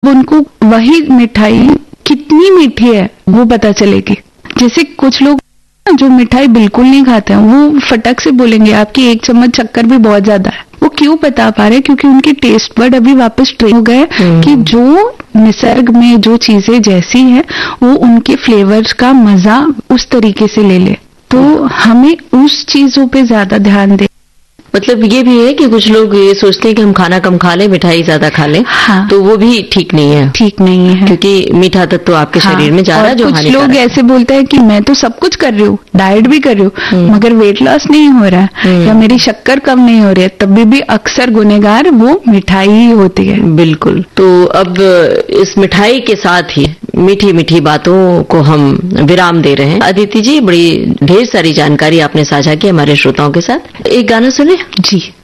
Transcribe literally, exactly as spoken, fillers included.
उनको वही मिठाई कितनी मीठी है वो पता चलेगी। जैसे कुछ लोग जो मिठाई बिल्कुल नहीं खाते हैं वो फटक से बोलेंगे आपकी एक चम्मच शक्कर भी बहुत ज्यादा है। वो क्यों बता पा रहे? क्योंकि उनके टेस्ट बड अभी वापस ट्रेन हो गए कि जो निसर्ग में जो चीजें जैसी हैं वो उनके फ्लेवर्स का मजा उस तरीके से ले ले। तो हमें उस चीजों पे ज्यादा ध्यान दे। मतलब ये भी है कि कुछ लोग ये सोचते हैं कि हम खाना कम खा लें, मिठाई ज्यादा खा लें। हाँ। तो वो भी ठीक नहीं है। ठीक नहीं है क्योंकि मीठा तत्व तो आपके हाँ। शरीर में जा रहा है जो हानिकारक है। कुछ लोग ऐसे बोलते हैं कि मैं तो सब कुछ कर रही हूँ, डाइट भी कर रही हूँ, मगर वेट लॉस नहीं हो रहा है या मेरी शक्कर कम नहीं हो रही है, तभी भी अक्सर गुनहगार वो मिठाई ही होती है। बिल्कुल। तो अब इस मिठाई के साथ ही मीठी मीठी बातों को हम विराम दे रहे हैं। अदिति जी, बड़ी ढेर सारी जानकारी आपने साझा की हमारे श्रोताओं के साथ। एक गाना सुने जी।